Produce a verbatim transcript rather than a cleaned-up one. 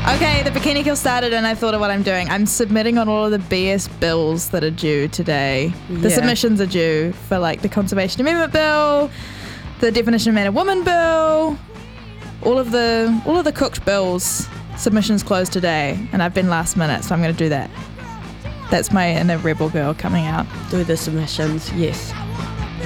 Okay, the Bikini Kill started and I thought of what I'm doing. I'm submitting on all of the B S bills that are due today. The Yeah. submissions are due for like the Conservation Amendment Bill, the Definition of Man and Woman Bill, all of the all of the cooked bills. Submissions closed today, and I've been last minute, so I'm going to do that. That's my inner rebel girl coming out. Do the submissions, yes.